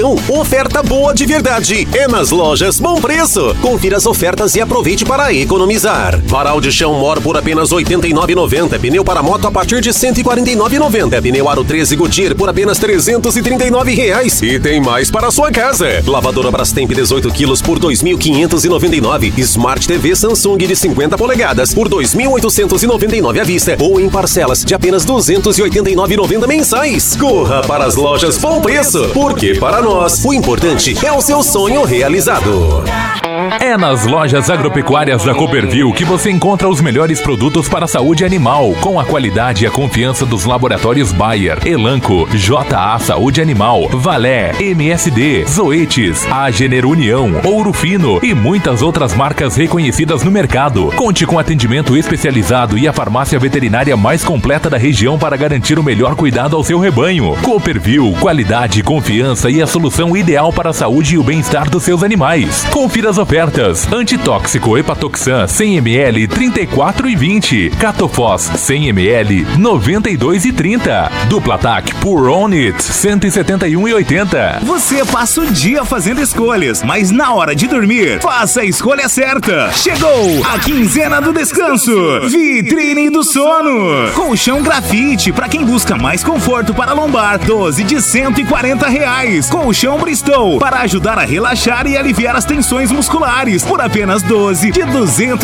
Oferta boa de verdade é nas lojas Bom Preço. Confira as ofertas e aproveite para economizar. Varal de chão Mor por apenas R$ 89,90. Pneu para moto a partir de R$ 149,90. Pneu Aro 13 Goodyear por apenas R$ 339,00. E tem mais para a sua casa. Lavadora Brastemp 18 quilos por R$ 2.599. Smart TV Samsung de 50 polegadas por R$ 2.899 à vista ou em parcelas de apenas R$ 289,90 mensais. Corra para as lojas Bom Preço, porque para nós o importante é o seu sonho realizado. É nas lojas agropecuárias da Cooperville que você encontra os melhores produtos para a saúde animal, com a qualidade e a confiança dos laboratórios Bayer, Elanco, JA Saúde Animal, Valé, MSD, Zoetis, Agener União, Ouro Fino e muitas outras marcas reconhecidas no mercado. Conte com atendimento especializado e a farmácia veterinária mais completa da região para garantir o melhor cuidado ao seu rebanho. Cooperville, qualidade, confiança e a solução ideal para a saúde e o bem-estar dos seus animais. Confira as ofertas. Antitóxico Hepatoxan 100 ml 34,20. Catofós 100 ml 92,30. Duplatac Pure On It 171,80. Você passa o dia fazendo escolhas, mas na hora de dormir, faça a escolha certa. Chegou a quinzena do descanso. Vitrine do Sono. Colchão grafite para quem busca mais conforto para lombar, 12 de R$ 140,00. Colchão Bristol para ajudar a relaxar e aliviar as tensões musculares por apenas 12 de R$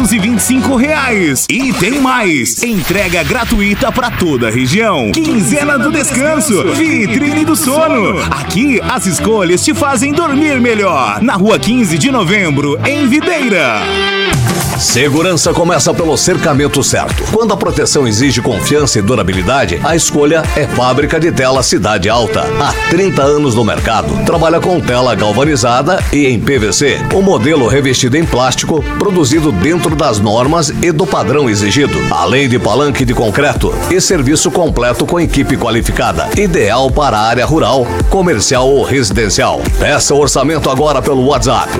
225,00. E tem mais, entrega gratuita para toda a região. Quinzena do Descanso, Vitrine do Sono. Aqui as escolhas te fazem dormir melhor. Na rua 15 de novembro, em Videira. Segurança começa pelo cercamento certo. Quando a proteção exige confiança e durabilidade, a escolha é Fábrica de Tela Cidade Alta. Há 30 anos no mercado. Trabalha com tela galvanizada e em PVC. O modelo revestido em plástico, produzido dentro das normas e do padrão exigido. Além de palanque de concreto e serviço completo com equipe qualificada. Ideal para a área rural, comercial ou residencial. Peça o orçamento agora pelo WhatsApp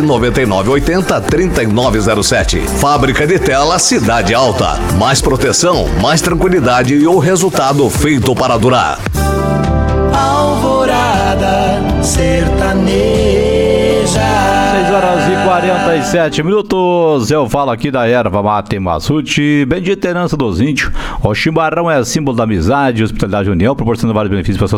99980-3907. Fábrica de Tela Cidade Alta. Mais proteção, mais tranquilidade e o resultado feito para durar. Alvorada Sertaneja. 6h47. Eu falo aqui da erva mate Massuti, bendita herança dos índios. O chimarrão é símbolo da amizade, hospitalidade e união, proporcionando vários benefícios para a